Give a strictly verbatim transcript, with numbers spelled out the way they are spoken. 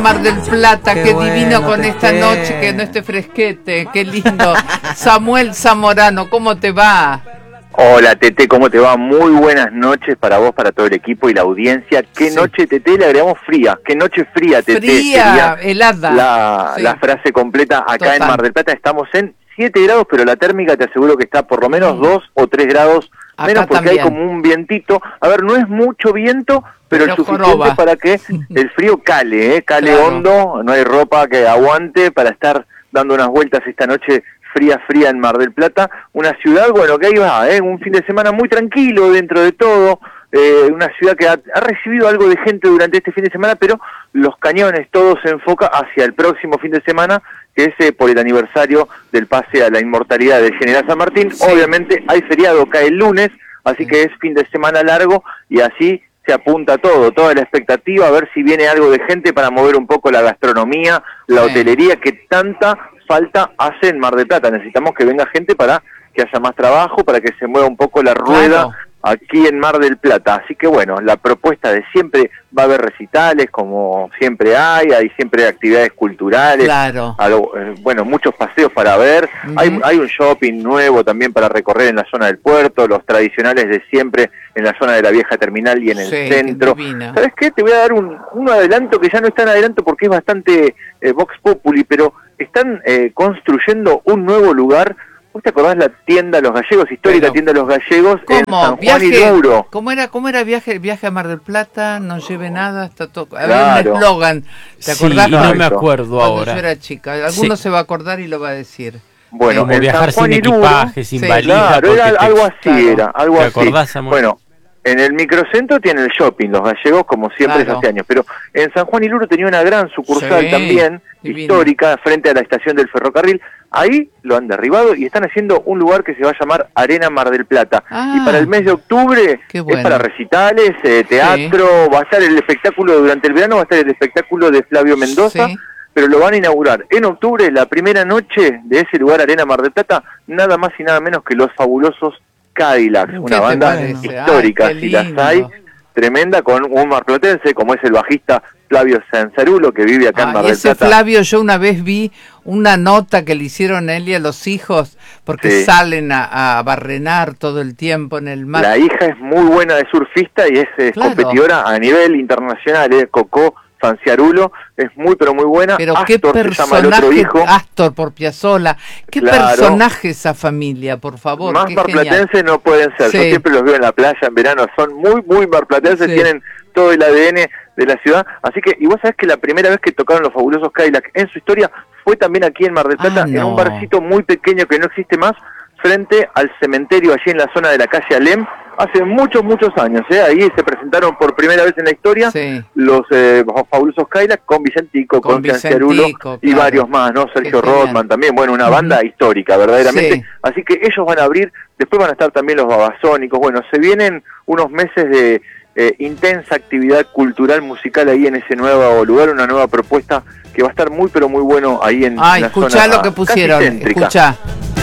Mar del Plata, qué, Qué divino bueno, con Tete. esta noche, que no esté fresquete, qué lindo. Samuel Zamorano, ¿cómo te va? Hola Tete, ¿cómo te va? Muy buenas noches para vos, para todo el equipo y la audiencia. ¿Qué Sí. noche, Tete? Le agregamos fría. ¿Qué noche fría, Tete? Fría, Sería helada. La, Sí. la frase completa. Acá Total. en Mar del Plata estamos en siete grados, pero la térmica te aseguro que está por lo menos Mm. dos o tres grados Acá menos, porque también. hay como un vientito. A ver, no es mucho viento, pero, Pero el suficiente joroba. para que el frío cale, ¿eh? Cale Claro. hondo. No hay ropa que aguante para estar dando unas vueltas esta noche fría, fría en Mar del Plata, una ciudad, bueno, que ahí va, ¿eh? Un fin de semana muy tranquilo dentro de todo, eh, una ciudad que ha, ha recibido algo de gente durante este fin de semana, pero los cañones, todo se enfoca hacia el próximo fin de semana, que es eh, por el aniversario del pase a la inmortalidad del General San Martín. Sí. Obviamente hay feriado, cae el lunes, así Sí. que es fin de semana largo y así se apunta todo, toda la expectativa, a ver si viene algo de gente para mover un poco la gastronomía, la Sí. hotelería, que tanta falta hace en Mar del Plata. Necesitamos que venga gente para que haya más trabajo, para que se mueva un poco la rueda Claro. aquí en Mar del Plata. Así que bueno, la propuesta de siempre, va a haber recitales como siempre hay, hay siempre actividades culturales, Claro. algo, eh, bueno, muchos paseos para ver, Ujú. hay, hay un shopping nuevo también para recorrer en la zona del puerto, los tradicionales de siempre en la zona de la vieja terminal y en el Sí, qué centro. divina. ¿Sabes qué? Te voy a dar un, un adelanto que ya no es tan adelanto porque es bastante eh, Vox Populi, pero están eh, construyendo un nuevo lugar. ¿Vos te acordás la tienda Los Gallegos, histórica Bueno, tienda Los Gallegos en ¿Cómo? San Juan y Viaje, Duro? ¿Cómo era, cómo era viaje, viaje a Mar del Plata? No lleve nada, está todo. Había Claro. un eslogan, ¿te Sí, acordás? y no Exacto. me acuerdo Cuando ahora. yo era chica. Alguno Sí. se va a acordar y lo va a decir. Bueno, Como en viajar San Juan sin y Duro, equipaje, sin Sí. valija. claro, porque era te- algo así, claro. era algo ¿Te así. acordás, Samuel? Bueno, en el microcentro tiene el shopping, Los Gallegos, como siempre Claro. es hace años, pero en San Juan y Luro tenía una gran sucursal Sí, también, divino. histórica, frente a la estación del ferrocarril. Ahí lo han derribado y están haciendo un lugar que se va a llamar Arena Mar del Plata. Ah, y para el mes de octubre qué bueno. es para recitales, eh, teatro, va a estar el espectáculo, durante el verano va a estar el espectáculo de Flavio Mendoza, Sí. pero lo van a inaugurar en octubre, la primera noche de ese lugar, Arena Mar del Plata, nada más y nada menos que los fabulosos Cadillacs, ¿Qué una te banda parece? histórica, Ay, qué si las lindo. hay, tremenda, con un marplatense como es el bajista Flavio Sanzarulo, que vive acá en Ah, Mar y del ese Plata. Flavio, yo una vez vi una nota que le hicieron a él y a los hijos, porque Sí. salen a, a barrenar todo el tiempo en el mar. La hija es muy buena de surfista y es eh, Claro. competidora a nivel internacional, eh, Coco Fanciarulo, es muy pero muy buena. Pero Astor qué se llama el otro personaje, hijo. Astor por Piazzolla, qué Claro. personaje esa familia, por favor, Más qué marplatenses genial. no pueden ser. Sí. Yo siempre los veo en la playa en verano, son muy, muy marplatenses, Sí. tienen todo el A D N de la ciudad. Así que, y vos sabés que la primera vez que tocaron los fabulosos Cadillacs en su historia fue también aquí en Mar del Plata, Ah, en no. un barcito muy pequeño que no existe más, frente al cementerio allí en la zona de la calle Alem, hace muchos, muchos años. ¿eh? Ahí se presentaron por primera vez en la historia Sí. los eh, fabulosos Cadillacs con Vicentico, Con con Fanciarulo Vicentico, y claro. varios más, ¿no? Sergio Qué genial. Rodman también, bueno, una banda Ujú. histórica, verdaderamente. Sí. Así que ellos van a abrir, después van a estar también los babasónicos. Bueno, se vienen unos meses de eh, intensa actividad cultural, musical ahí en ese nuevo lugar, una nueva propuesta que va a estar muy pero muy bueno ahí en, Ay, la escuchá zona lo que casi pusieron, céntrica. escuchá.